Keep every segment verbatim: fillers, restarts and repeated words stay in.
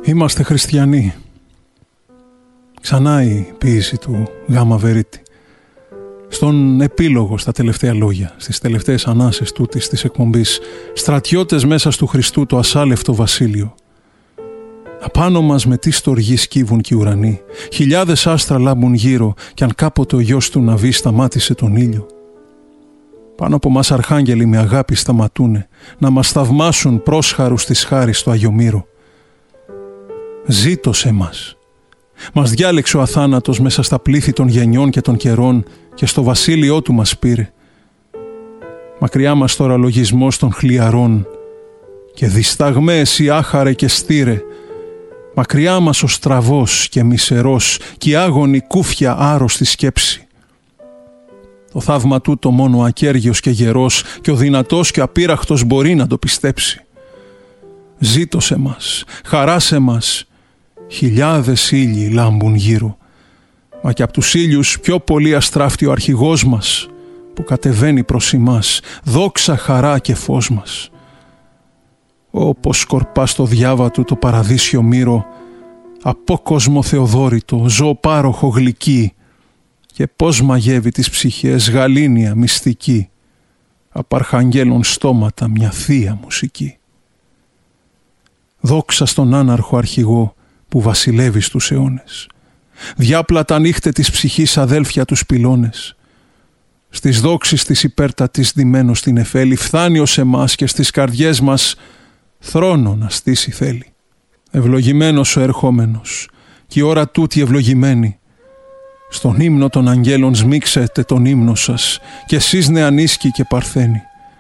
Είμαστε χριστιανοί. Ξανά η ποίηση του Γάμα Βερίτη. Στον επίλογο, στα τελευταία λόγια, στις τελευταίες ανάσες τούτης της εκπομπής, στρατιώτες μέσα στου Χριστού το ασάλευτο βασίλειο. Απάνω μας με τι στοργή σκύβουν κι οι ουρανοί, χιλιάδες άστρα λάμπουν γύρω, κι αν κάποτε ο γιος του Ναβί σταμάτησε τον ήλιο. Πάνω από μας αρχάγγελοι με αγάπη σταματούνε, να μας θαυμάσουν πρόσχαρους της χάρης στο Άγιο Μύρο. Ζήτω σε μας. Μας διάλεξε ο αθάνατος μέσα στα πλήθη των γενιών και των καιρών και στο βασίλειό του μας πήρε. Μακριά μας τώρα λογισμός των χλιαρών και δισταγμέ εσύ άχαρε και στήρε. Μακριά μας ο στραβός και μισερός κι η άγωνη κούφια άρρωστη σκέψη. Το θαύμα τούτο μόνο ο ακέργιος και γερός και ο δυνατός και ο απείραχτος μπορεί να το πιστέψει. Ζήτω σε μας, χαρά σε μας. Χιλιάδες ήλιοι λάμπουν γύρω, μα και απ' τους ήλιους πιο πολύ αστράφτει ο αρχηγός μας που κατεβαίνει προς εμάς, δόξα, χαρά και φως μας. Όπως σκορπά στο διάβα του το παραδείσιο μύρο, απόκοσμο θεοδόρητο, ζωοπάροχο γλυκή, και πώς μαγεύει τις ψυχές γαλήνια μυστική, απ' αρχαγγέλων στόματα μια θεία μουσική. Δόξα στον άναρχο αρχηγό που βασιλεύει στους αιώνες. Διάπλατα νύχτε της ψυχής αδέλφια τους πυλώνες. Στις δόξεις της υπέρτατης ντυμένος στην εφέλη, φθάνει ως εμάς και στις καρδιές μας θρόνο να στήσει θέλει. Ευλογημένος ο ερχόμενος, κι η ώρα τούτη ευλογημένη. Στον ύμνο των αγγέλων σμίξετε τον ύμνο σας, και εσείς νεανίσκοι και παρθένοι.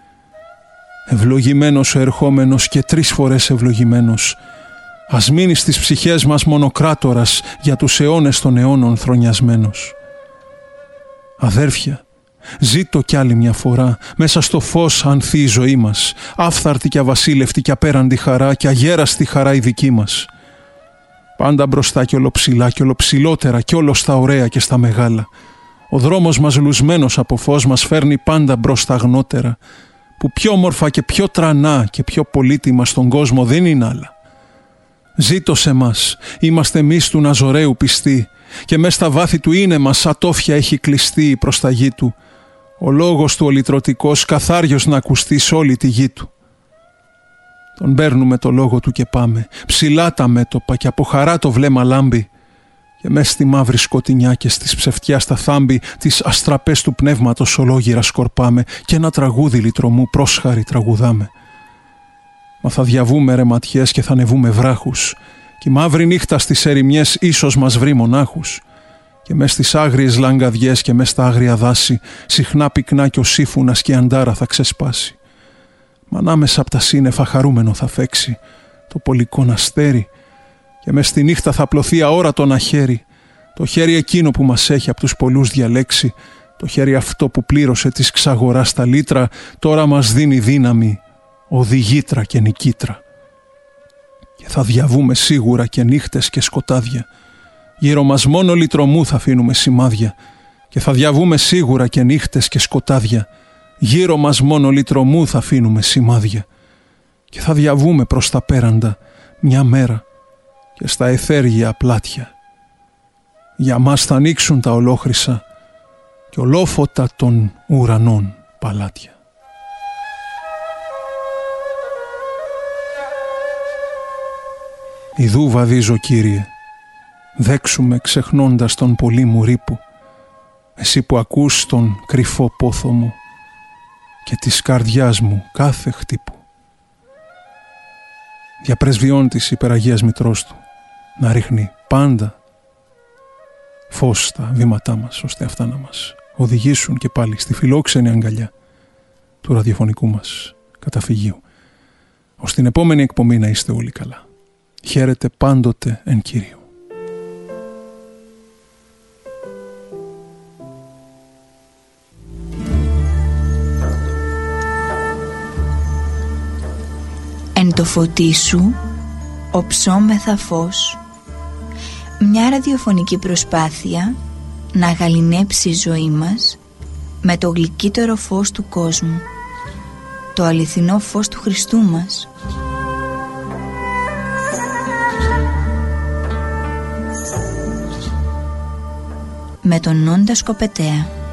Ευλογημένος ο ερχόμενος και τρεις φορές ευλογημένος. Ας μείνει στις ψυχές μας μονοκράτορας για τους αιώνες των αιώνων θρονιασμένος. Αδέρφια, ζήτω κι άλλη μια φορά, μέσα στο φως ανθεί η ζωή μας, άφθαρτη κι αβασίλευτη κι απέραντη χαρά κι αγέραστη χαρά η δική μας. Πάντα μπροστά κι ολοψηλά κι ολοψηλότερα κι όλο στα ωραία και στα μεγάλα. Ο δρόμος μας λουσμένος από φως μας φέρνει πάντα μπρος τα αγνότερα, που πιο όμορφα και πιο τρανά και πιο πολύτιμα στον κόσμο δεν είναι άλλα. Ζήτω σε μας, είμαστε εμείς του Ναζωραίου πιστοί, και μες στα βάθη του είναι μας ατόφια έχει κλειστεί η προσταγή του. Ο λόγος του ο λυτρωτικός καθάριος να ακουστεί σ' όλη τη γη του. Τον παίρνουμε το λόγο του και πάμε, ψηλά τα μέτωπα και από χαρά το βλέμμα λάμπει, και μες στη μαύρη σκοτεινιά και στις ψευτιά στα θάμπη τις αστραπές του πνεύματος ολόγυρα σκορπάμε, και ένα τραγούδι λυτρωμού πρόσχαρη τραγουδάμε. Μα θα διαβούμε ρεματιές και θα ανεβούμε βράχους, και η μαύρη νύχτα στις ερημιές ίσως μας βρει μονάχους, και μες στις άγριες λαγκαδιές και μες στα άγρια δάση συχνά πυκνά κι ο σύφουνας και η αντάρα θα ξεσπάσει. Μα ανάμεσα απ' τα σύννεφα χαρούμενο θα φέξει το πολικόν αστέρι, και μες στη νύχτα θα πλωθεί αόρατο ένα χέρι, το χέρι εκείνο που μας έχει απ' τους πολλούς διαλέξει, το χέρι αυτό που πλήρωσε της ξαγοράς τα λίτρα, τώρα μας δίνει δύναμη, οδηγήτρα και νικήτρα. Και θα διαβούμε σίγουρα και νύχτες και σκοτάδια, γύρω μας μόνο λυτρωμού θα αφήνουμε σημάδια, και θα διαβούμε σίγουρα και νύχτες και σκοτάδια, γύρω μας μόνο λυτρωμού θα αφήνουμε σημάδια, και θα διαβούμε προς τα πέραντα μια μέρα και στα αιθέργια πλάτια. Για μας θα ανοίξουν τα ολόχρυσα και ολόφωτα των ουρανών παλάτια. Ιδού βαδίζω, Κύριε, δέξουμε ξεχνώντας τον πολύ μου ρήπο, εσύ που ακούς τον κρυφό πόθο μου και της καρδιάς μου κάθε χτύπο. Διαπρεσβειών της υπεραγίας Μητρός του να ρίχνει πάντα φως στα βήματά μας, ώστε αυτά να μας οδηγήσουν και πάλι στη φιλόξενη αγκαλιά του ραδιοφωνικού μας καταφυγίου. Ως την επόμενη εκπομπή να είστε όλοι καλά. Χαίρετε πάντοτε εν Κυρίω. Εν το φωτί σου οψόμεθα φως, μια ραδιοφωνική προσπάθεια να γαληνέψει η ζωή μας με το γλυκύτερο φως του κόσμου, το αληθινό φως του Χριστού μας. με τον Νόντα Σκοπετέα.